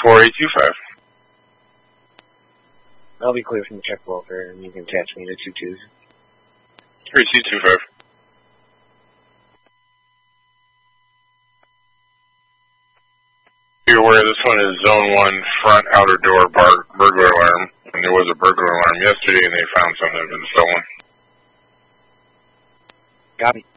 4825. I'll be clear from the check welfare, and you can attach me to 22. 3225. Be aware this one is Zone 1 front outer door burglar alarm. And there was a burglar alarm yesterday, and they found something that had been stolen. Copy.